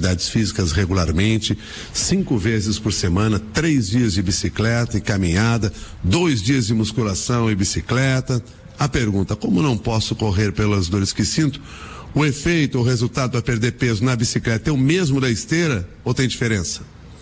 atividades físicas regularmente, 5 vezes por semana, 3 dias de bicicleta e caminhada, 2 dias de musculação e bicicleta. A pergunta: como não posso correr pelas dores que sinto? O efeito, o resultado para perder peso na bicicleta é o mesmo da esteira ou tem diferença?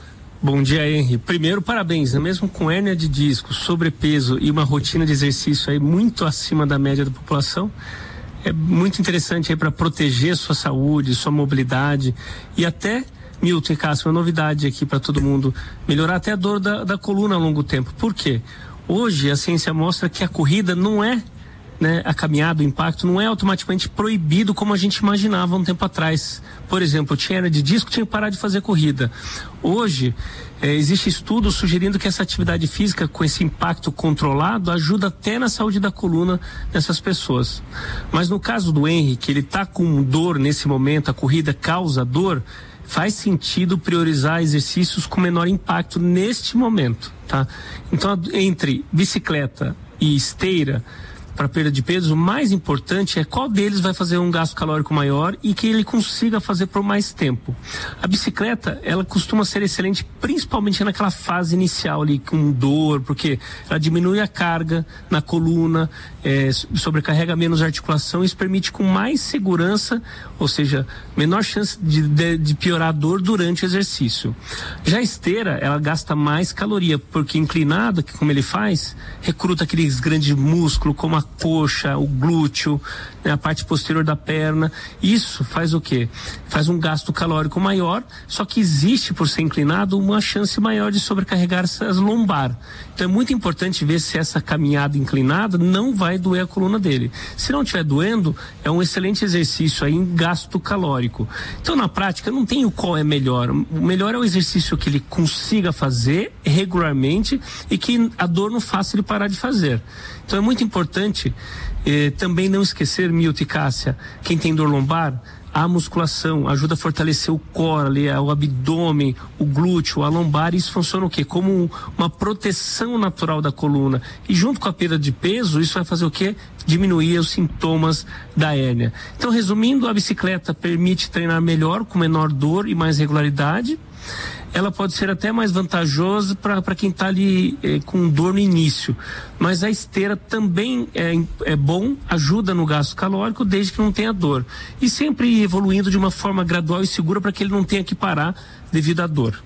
Bom dia, Henry. Primeiro, parabéns, né? Mesmo com hérnia de disco, sobrepeso e uma rotina de exercício aí muito acima da média da população, é muito interessante aí para proteger sua saúde, sua mobilidade e até, Milton e Cássio, uma novidade aqui para todo mundo, melhorar até a dor da coluna a longo tempo. Por quê? Hoje a ciência mostra que a corrida não é, né, a caminhada, o impacto não é automaticamente proibido como a gente imaginava um tempo atrás. Por exemplo, eu tinha hérnia de disco, tinha que parar de fazer corrida. Hoje, existe estudo sugerindo que essa atividade física com esse impacto controlado ajuda até na saúde da coluna dessas pessoas. Mas no caso do Henry, que ele está com dor nesse momento, a corrida causa dor, faz sentido priorizar exercícios com menor impacto neste momento, tá? Então, entre bicicleta e esteira, para perda de peso, o mais importante é qual deles vai fazer um gasto calórico maior e que ele consiga fazer por mais tempo. A bicicleta, ela costuma ser excelente principalmente naquela fase inicial ali, com dor, porque ela diminui a carga na coluna, sobrecarrega menos a articulação, e isso permite com mais segurança, ou seja, menor chance de piorar a dor durante o exercício. Já a esteira, ela gasta mais caloria, porque inclinada, que como ele faz, recruta aqueles grandes músculos como a coxa, o glúteo, né, a parte posterior da perna. Isso faz o quê? Faz um gasto calórico maior, só que existe, por ser inclinado, uma chance maior de sobrecarregar essas lombar. Então é muito importante ver se essa caminhada inclinada não vai doer a coluna dele. Se não estiver doendo, é um excelente exercício aí em gasto calórico. Então, na prática, não tem o qual é melhor. O melhor é o exercício que ele consiga fazer regularmente e que a dor não faça ele parar de fazer. Então é muito importante também não esquecer, Milton e Cássia, quem tem dor lombar, a musculação ajuda a fortalecer o core ali, o abdômen, o glúteo, a lombar, e isso funciona o quê? Como uma proteção natural da coluna. E junto com a perda de peso, isso vai fazer o quê? Diminuir os sintomas da hérnia. Então, resumindo, a bicicleta permite treinar melhor, com menor dor e mais regularidade. Ela pode ser até mais vantajosa para quem está ali com dor no início, mas a esteira também é bom, ajuda no gasto calórico desde que não tenha dor, e sempre evoluindo de uma forma gradual e segura para que ele não tenha que parar devido à dor.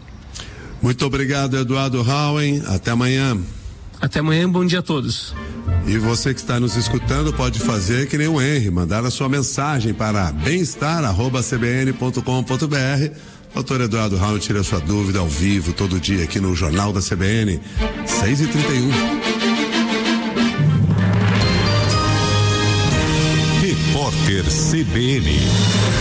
Muito obrigado, Eduardo Hauen, até amanhã. Até amanhã, bom dia a todos. E você que está nos escutando pode fazer que nem o Henry, mandar a sua mensagem para bem-estar@cbn.com.br. Doutor Eduardo Hauen tira sua dúvida ao vivo todo dia aqui no Jornal da CBN, 6h31. Repórter CBN.